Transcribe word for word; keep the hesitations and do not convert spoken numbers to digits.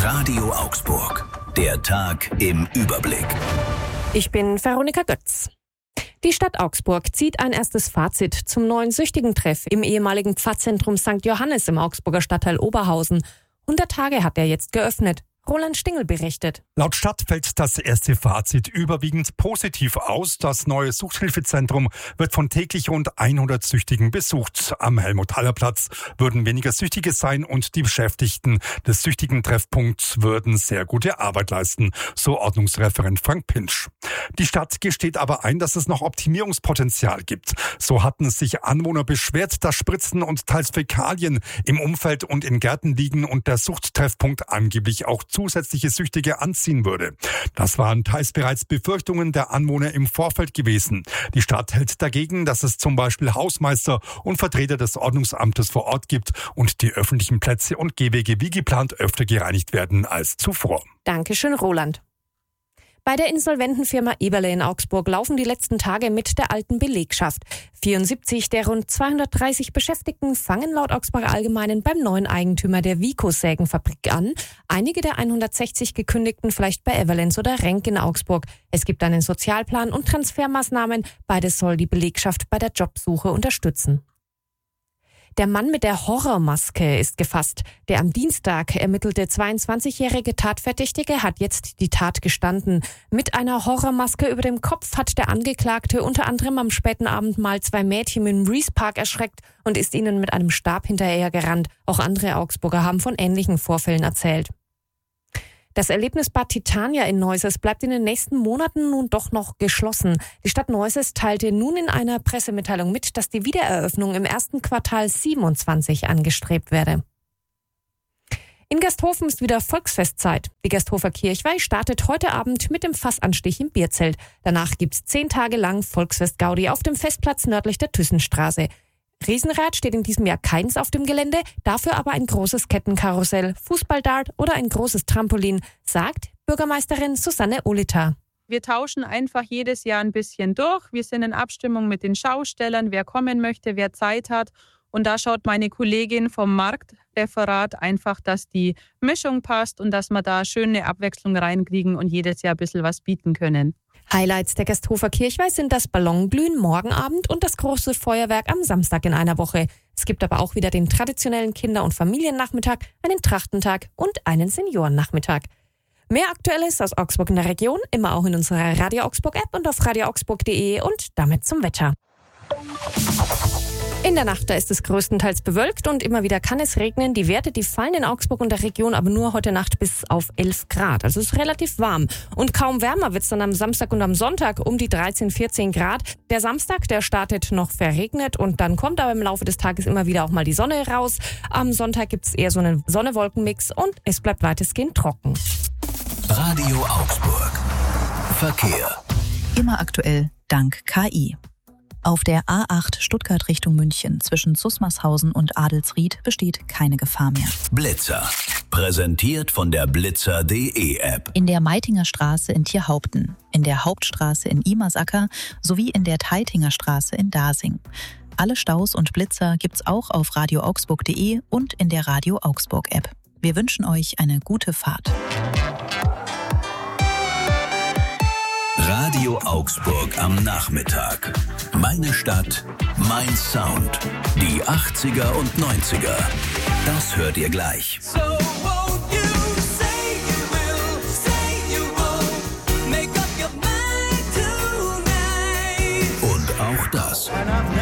Radio Augsburg. Der Tag im Überblick. Ich bin Veronika Götz. Die Stadt Augsburg zieht ein erstes Fazit zum neuen Süchtigentreff im ehemaligen Pfarrzentrum Sankt Johannes im Augsburger Stadtteil Oberhausen. hundert Tage hat er jetzt geöffnet. Roland Stingel berichtet. Laut Stadt fällt das erste Fazit überwiegend positiv aus. Das neue Suchthilfezentrum wird von täglich rund hundert Süchtigen besucht. Am Helmut-Haller-Platz würden weniger Süchtige sein und die Beschäftigten des Süchtigen-Treffpunkts würden sehr gute Arbeit leisten, so Ordnungsreferent Frank Pinsch. Die Stadt gesteht aber ein, dass es noch Optimierungspotenzial gibt. So hatten sich Anwohner beschwert, dass Spritzen und teils Fäkalien im Umfeld und in Gärten liegen und der Suchttreffpunkt angeblich auch zusätzliche Süchtige anziehen würde. Das waren teils bereits Befürchtungen der Anwohner im Vorfeld gewesen. Die Stadt hält dagegen, dass es zum Beispiel Hausmeister und Vertreter des Ordnungsamtes vor Ort gibt und die öffentlichen Plätze und Gehwege wie geplant öfter gereinigt werden als zuvor. Dankeschön, Roland. Bei der insolventen Firma Eberle in Augsburg laufen die letzten Tage mit der alten Belegschaft. vierundsiebzig der rund zweihundertdreißig Beschäftigten fangen laut Augsburger Allgemeinen beim neuen Eigentümer der Vico-Sägenfabrik an. Einige der hundertsechzig gekündigten vielleicht bei Everlenz oder Renk in Augsburg. Es gibt einen Sozialplan und Transfermaßnahmen. Beides soll die Belegschaft bei der Jobsuche unterstützen. Der Mann mit der Horrormaske ist gefasst. Der am Dienstag ermittelte zweiundzwanzigjährige Tatverdächtige hat jetzt die Tat gestanden. Mit einer Horrormaske über dem Kopf hat der Angeklagte unter anderem am späten Abend mal zwei Mädchen im Rees Park erschreckt und ist ihnen mit einem Stab hinterher gerannt. Auch andere Augsburger haben von ähnlichen Vorfällen erzählt. Das Erlebnisbad Titania in Neuses bleibt in den nächsten Monaten nun doch noch geschlossen. Die Stadt Neuses teilte nun in einer Pressemitteilung mit, dass die Wiedereröffnung im ersten Quartal siebenundzwanzig angestrebt werde. In Gersthofen ist wieder Volksfestzeit. Die Gersthofer Kirchweih startet heute Abend mit dem Fassanstich im Bierzelt. Danach gibt's zehn Tage lang Volksfest-Gaudi auf dem Festplatz nördlich der Thyssenstraße. Riesenrad steht in diesem Jahr keins auf dem Gelände, dafür aber ein großes Kettenkarussell, Fußballdart oder ein großes Trampolin, sagt Bürgermeisterin Susanne Olita. Wir tauschen einfach jedes Jahr ein bisschen durch. Wir sind in Abstimmung mit den Schaustellern, wer kommen möchte, wer Zeit hat. Und da schaut meine Kollegin vom Marktreferat einfach, dass die Mischung passt und dass wir da schöne Abwechslung reinkriegen und jedes Jahr ein bisschen was bieten können. Highlights der Gersthofer Kirchweih sind das Ballonglühen morgen Abend und das große Feuerwerk am Samstag in einer Woche. Es gibt aber auch wieder den traditionellen Kinder- und Familiennachmittag, einen Trachtentag und einen Seniorennachmittag. Mehr Aktuelles aus Augsburg in der Region, immer auch in unserer Radio Augsburg App und auf radio augsburg punkt de und damit zum Wetter. In der Nacht, da ist es größtenteils bewölkt und immer wieder kann es regnen. Die Werte, die fallen in Augsburg und der Region aber nur heute Nacht bis auf elf Grad. Also es ist relativ warm. Und kaum wärmer wird es dann am Samstag und am Sonntag um die dreizehn, vierzehn Grad. Der Samstag, der startet noch verregnet und dann kommt aber im Laufe des Tages immer wieder auch mal die Sonne raus. Am Sonntag gibt es eher so einen Sonne-Wolken-Mix und es bleibt weitestgehend trocken. Radio Augsburg. Verkehr. Immer aktuell dank K I. Auf der A acht Stuttgart Richtung München zwischen Susmarshausen und Adelsried besteht keine Gefahr mehr. Blitzer. Präsentiert von der blitzer punkt de App. In der Meitinger Straße in Tierhaupten, in der Hauptstraße in Imersacker sowie in der Teitinger Straße in Dasing. Alle Staus und Blitzer gibt's auch auf radio augsburg punkt de und in der Radio Augsburg App. Wir wünschen euch eine gute Fahrt. Radio Augsburg am Nachmittag. Meine Stadt, mein Sound. Die achtziger und neunziger. Das hört ihr gleich. So won't you say you will, say you won't, make up your mind tonight. Und auch das. And I've